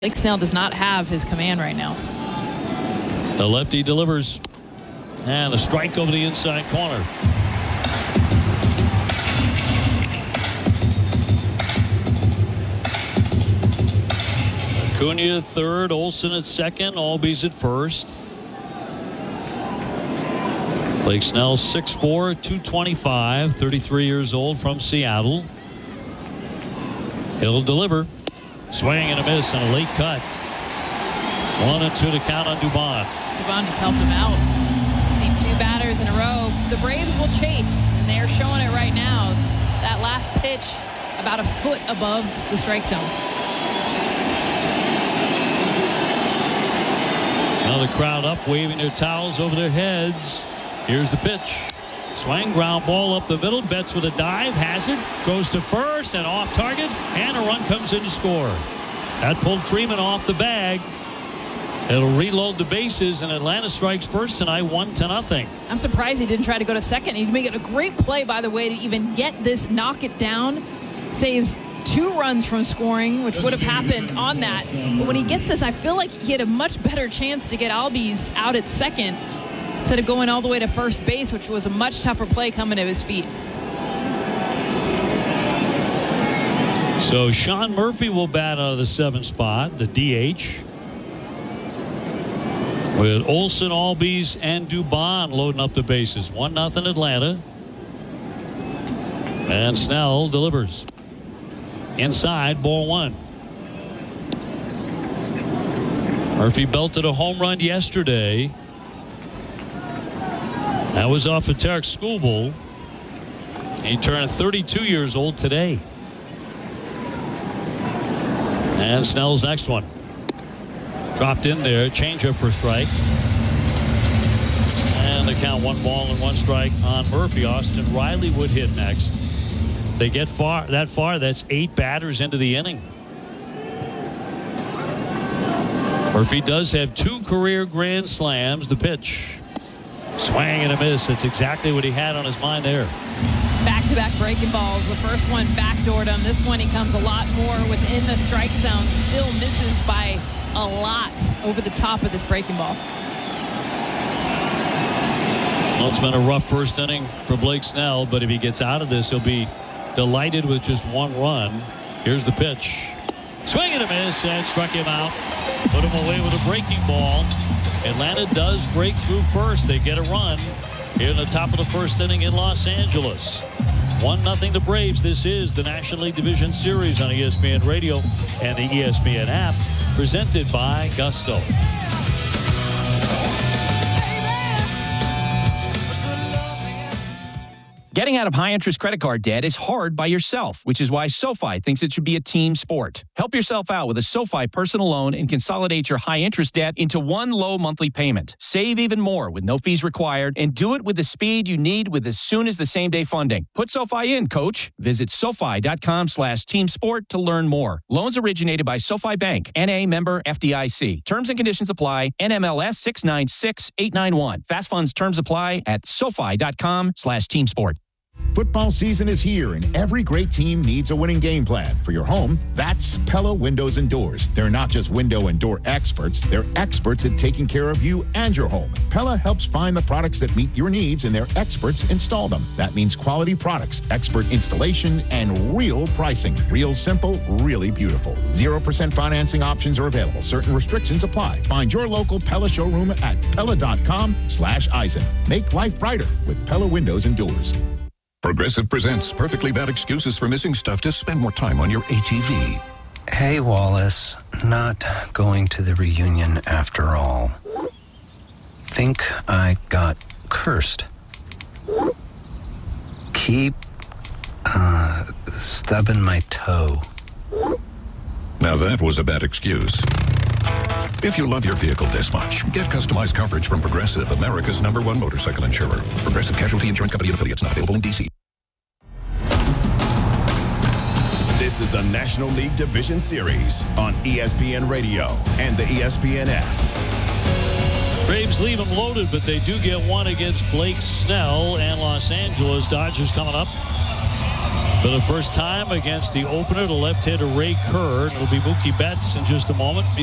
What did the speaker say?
Blake Snell does not have his command right now. The lefty delivers. And a strike over the inside corner. Acuna at third, Olsen at second, Albies at first. Blake Snell, 6'4", 225, 33 years old, from Seattle. He'll deliver. Swing and a miss and a late cut. 1-2 to count on Dubon. Dubon just helped him out. See two batters in a row. The Braves will chase, and they're showing it right now. That last pitch about a foot above the strike zone. Now the crowd up, waving their towels over their heads. Here's the pitch. Swing, ground ball up the middle. Betts with a dive, has it, throws to first and off target, and a run comes in to score. That pulled Freeman off the bag. It'll reload the bases, and Atlanta strikes first tonight, 1-0. I'm surprised he didn't try to go to second. He'd make it a great play, by the way, to even get this, knock it down. Saves 2 runs from scoring, which would have happened on that. But when he gets this, I feel like he had a much better chance to get Albies out at second instead of going all the way to first base, which was a much tougher play coming to his feet. So Sean Murphy will bat out of the 7th spot, the DH. With Olsen, Albies, and Dubon loading up the bases. 1-0 Atlanta. And Snell delivers. Inside, ball 1. Murphy belted a home run yesterday. That was off of Tarek Skubal. He turned 32 years old today. And Snell's next one. Dropped in there, changeup for strike. And the count, 1 ball and 1 strike on Murphy. Austin Riley would hit next. They get that far, that's 8 batters into the inning. Murphy does have 2 career grand slams. The pitch. Swing and a miss. That's exactly what he had on his mind there. Back-to-back breaking balls. The first one backdoored him. This one he comes a lot more within the strike zone. Still misses by a lot over the top of this breaking ball. Well, it's been a rough first inning for Blake Snell, but if he gets out of this, he'll be delighted with just 1 run. Here's the pitch. Swing and a miss, and struck him out. Put him away with a breaking ball. Atlanta does break through first. They get a run here in the top of the first inning in Los Angeles. 1-0 the Braves. This is the National League Division Series on ESPN Radio and the ESPN app, presented by Gusto. Getting out of high-interest credit card debt is hard by yourself, which is why SoFi thinks it should be a team sport. Help yourself out with a SoFi personal loan and consolidate your high-interest debt into one low monthly payment. Save even more with no fees required, and do it with the speed you need with as soon as the same-day funding. Put SoFi in, coach. Visit SoFi.com/teamsport to learn more. Loans originated by SoFi Bank, N.A. member FDIC. Terms and conditions apply. NMLS 696891. Fast funds terms apply at SoFi.com/teamsport. Football season is here, and every great team needs a winning game plan. For your home, that's Pella Windows and Doors. They're not just window and door experts, they're experts at taking care of you and your home. Pella helps find the products that meet your needs, and their experts install them. That means quality products, expert installation, and real pricing. Real simple, really beautiful. 0% financing options are available. Certain restrictions apply. Find your local Pella showroom at Pella.com/Eisen. Make life brighter with Pella Windows and Doors. Progressive presents perfectly bad excuses for missing stuff to spend more time on your ATV. Hey, Wallace. Not going to the reunion after all. Think I got cursed. Keep, stubbing my toe. Now that was a bad excuse. If you love your vehicle this much, get customized coverage from Progressive, America's #1 motorcycle insurer. Progressive Casualty Insurance Company and affiliates, not available in D.C. This is the National League Division Series on ESPN Radio and the ESPN app. Braves leave them loaded, but they do get one against Blake Snell and Los Angeles. Dodgers coming up. For the first time against the opener, the left-hander Ray Kerr. It'll be Mookie Betts in just a moment.